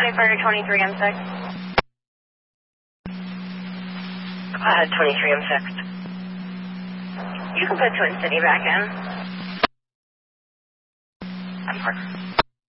for 23M6. 23M6. You can put Twin City back in. I'm Parker.